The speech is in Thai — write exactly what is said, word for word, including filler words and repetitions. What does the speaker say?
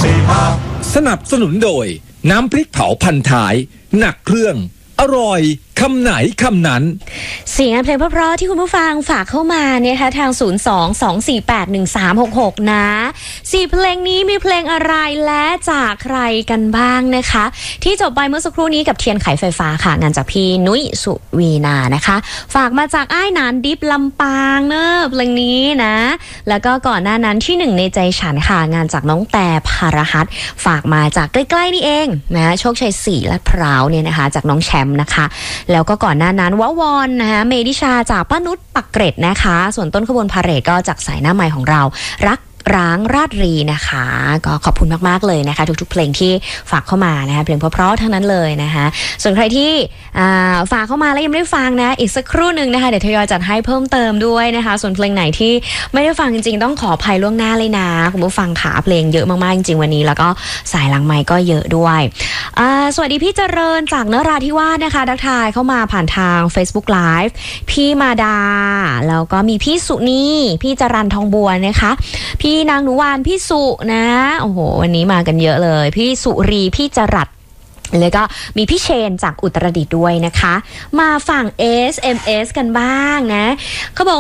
สนับสนุนโดยน้ำพริกเผาพันท้ายหนักเครื่องอร่อยคำไหนคำนั้นเสียงเพลงเพราะๆที่คุณผู้ฟังฝากเข้ามาเนี่ยค่ะทางศูนย์ สอง สอง สี่ แปด หนึ่ง สาม หก หกนะสี่เพลงนี้มีเพลงอะไรและจากใครกันบ้างนะคะที่จบไปเมื่อสักครู่นี้กับเทียนไขไฟฟ้าค่ะงานจากพี่นุ้ยสุวีนานะคะฝากมาจากอ้ายหนานดิบลำปางเนอะเพลงนี้นะแล้วก็ก่อนหน้านั้นที่หนึ่งในใจฉันค่ะงานจากน้องแต่ภารหัสฝากมาจากใกล้ๆนี่เองนะโชคชัยสี่ลาดพร้าวเนี่ยนะคะจากน้องแชมป์นะคะแล้วก็ก่อนหน้านั้นววอนนะคะเมดิชาจากป้านุชปักเกร็ดนะคะส่วนต้นขบวนพาเหรดก็จากสายหน้าใหม่ของเรารักร้างราดรีนะคะก็ขอบคุณมากๆเลยนะคะทุกๆเพลงที่ฝากเข้ามานะคะเพลงเพราะๆทั้งนั้นเลยนะคะส่วนใครที่ฝากเข้ามาแล้วยังไม่ได้ฟังนะอีกสักครู่หนึ่งนะคะเดี๋ยวทยอยจัดให้เพิ่มเติมด้วยนะคะส่วนเพลงไหนที่ไม่ได้ฟังจริงๆต้องขออภัยล่วงหน้าเลยนะคุณผู้ฟังขาเพลงเยอะมากๆจริงๆวันนี้แล้วก็สายหลังไมค์ก็เยอะด้วยสวัสดีพี่เจริญจากนราธิวาสนะคะทักทายเข้ามาผ่านทาง Facebook Live พี่มาดาแล้วก็มีพี่สุนีพี่จรัญทองบัวนะคะพี่นางหนูวานพี่สุนะโอ้โหวันนี้มากันเยอะเลยพี่สุรีพี่จรัสแล้วก็มีพี่เชนจากอุตรดิตถ์ด้วยนะคะมาฝั่ง เอส เอ็ม เอส กันบ้างนะเขาบอก